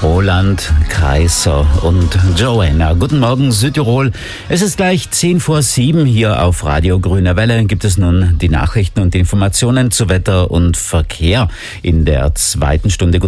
Roland Kaiser und Joanna. Guten Morgen Südtirol. Es ist gleich 7:10 hier auf Radio Grüne Welle. Gibt es nun die Nachrichten und die Informationen zu Wetter und Verkehr in der zweiten Stunde.